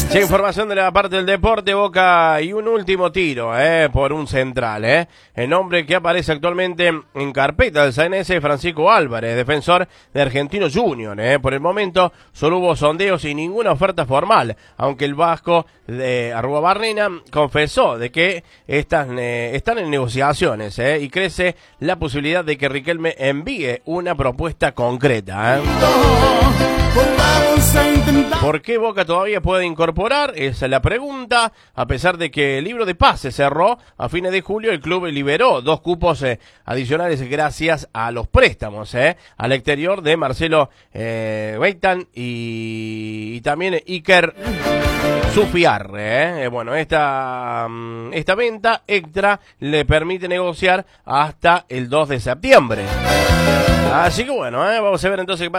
Che, información de la parte del deporte, Boca y un último tiro, por un central, El nombre que aparece actualmente en carpeta del CNS es Francisco Álvarez, defensor de Argentino Junior, Por el momento solo hubo sondeos y ninguna oferta formal, aunque el vasco de Arruabarrena confesó de que están en negociaciones, y crece la posibilidad de que Riquelme envíe una propuesta concreta, ¿Por qué Boca todavía puede incorporar? Esa es la pregunta. A pesar de que el libro de pases cerró a fines de julio, el club liberó 2 cupos adicionales gracias a los préstamos al exterior de Marcelo Beitan y también Iker Sufiar. Bueno, esta venta extra le permite negociar hasta el 2 de septiembre. Así que bueno, vamos a ver entonces qué pasa.